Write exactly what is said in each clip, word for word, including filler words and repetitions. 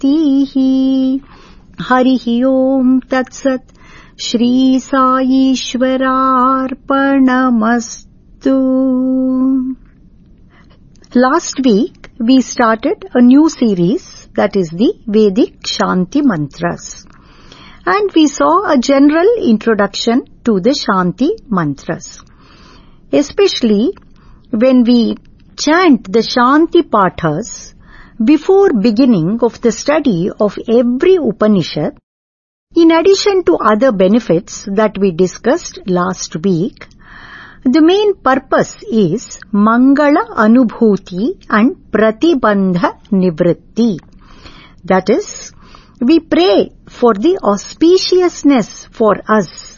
Bhaktihi. Harihi Om Tat Sat. Shri Sai Ishwararpanamastu. Last week we started a new series, that is the Vedic Shanti Mantras. And we saw a general introduction to the Shanti Mantras. Especially when we chant the Shanti Pathas before beginning of the study of every Upanishad, in addition to other benefits that we discussed last week, the main purpose is Mangala Anubhuti and Pratibandha Nivritti. That is, we pray for the auspiciousness for us,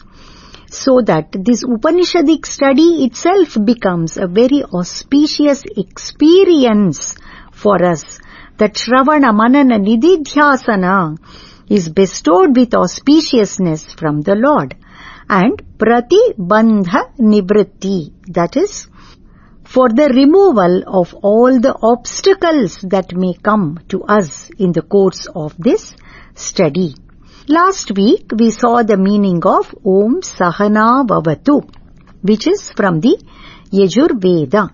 so that this Upanishadic study itself becomes a very auspicious experience for us. That Shravana Manana Nididhyasana is bestowed with auspiciousness from the Lord. And Pratibandha Nivritti, that is, for the removal of all the obstacles that may come to us in the course of this study. Last week we saw the meaning of Om Sahana Vavatu, which is from the Yajurveda.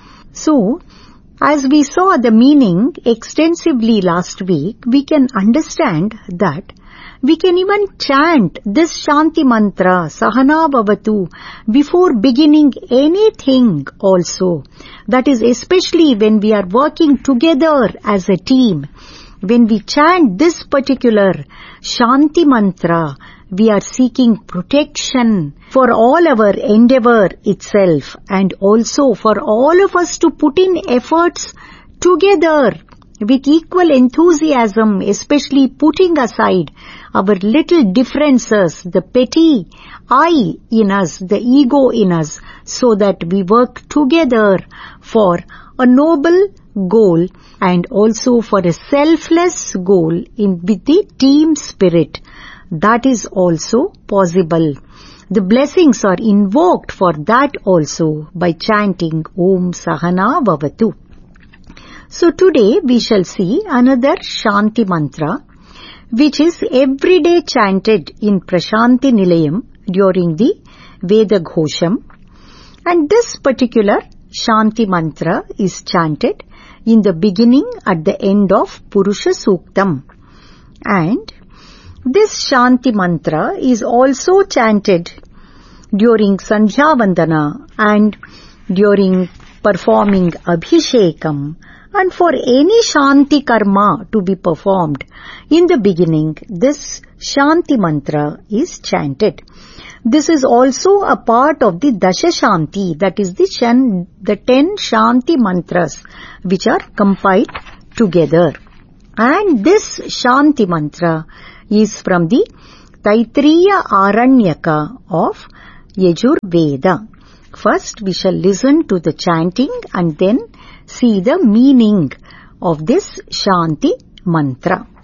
So, as we saw the meaning extensively last week, we can understand that we can even chant this Shanti Mantra, Sahana Bhavatu, before beginning anything also. That is, especially when we are working together as a team. When we chant this particular Shanti Mantra, we are seeking protection for all our endeavor itself, and also for all of us to put in efforts together with equal enthusiasm, especially putting aside our little differences, the petty I in us, the ego in us, so that we work together for a noble goal and also for a selfless goal in with the team spirit. That is also possible. The blessings are invoked for that also by chanting Om Sahana Bhavatu. So today we shall see another Shanti Mantra, which is every day chanted in Prashanti Nilayam during the Veda Ghosham. And this particular Shanti Mantra is chanted in the beginning at the end of Purusha Suktam. And this Shanti Mantra is also chanted during Sandhya Vandana and during performing Abhishekam, and for any Shanti Karma to be performed. In the beginning, this Shanti Mantra is chanted. This is also a part of the Dasha Shanti, that is the, shan, the ten Shanti Mantras which are compiled together. And this Shanti Mantra is from the Taittiriya Aranyaka of Yajurveda. First we shall listen to the chanting and then see the meaning of this Shanti Mantra.